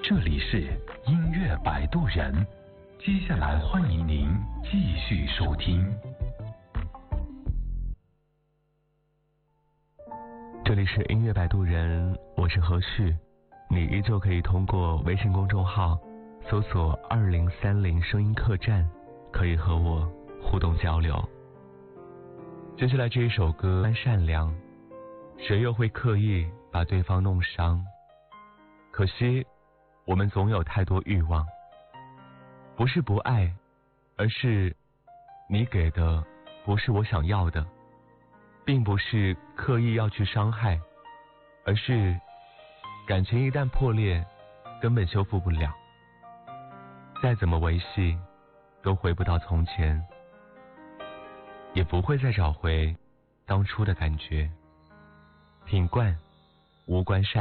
这里是音乐摆渡人，接下来欢迎您继续收听。 这里是音乐摆渡人，我是何旭，你依旧可以通过微信公众号搜索2030声音客栈，可以和我互动交流。接下来这一首歌善良，谁又会刻意把对方弄伤？可惜我们总有太多欲望，不是不爱，而是你给的不是我想要的，并不是刻意要去伤害，而是感情一旦破裂，根本修复不了，再怎么维系都回不到从前，也不会再找回当初的感觉。品冠无关善